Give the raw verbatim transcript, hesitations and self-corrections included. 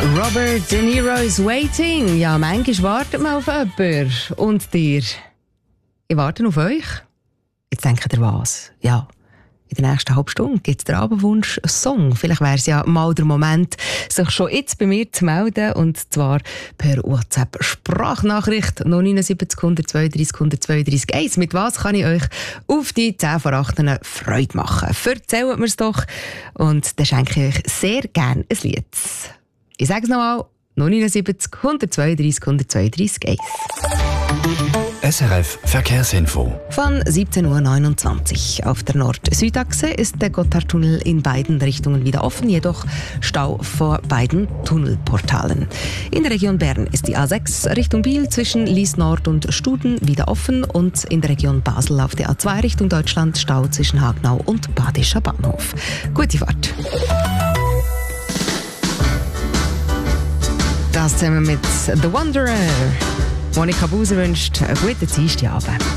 Robert De Niro is waiting. Ja, manchmal wartet man auf jemanden. Und dir? Ich warte auf euch. Jetzt denkt ihr was? Ja, in der nächsten halben Stunde gibt es den Abendwunsch-Song. Vielleicht wäre es ja mal der Moment, sich schon jetzt bei mir zu melden. Und zwar per WhatsApp-Sprachnachricht null neun sieben null eins zwei drei eins zwei drei eins. Mit was kann ich euch auf die zehn vor acht Freude machen? Erzählt mir es doch. Und dann schenke ich euch sehr gerne ein Lied. Ich sage es nochmal, null neun sieben null eins zwei drei eins zwei drei eins. S R F Verkehrsinfo. Von siebzehn Uhr neunundzwanzig. Auf der Nord-Süd-Achse ist der Gotthardtunnel in beiden Richtungen wieder offen, jedoch Stau vor beiden Tunnelportalen. In der Region Bern ist die A sechs Richtung Biel zwischen Lies Nord und Studen wieder offen und in der Region Basel auf der A zwei Richtung Deutschland Stau zwischen Hagnau und Badischer Bahnhof. Gute Fahrt. Das zusammen mit The Wanderer. Monika Buser wünscht einen guten Dienstagabend.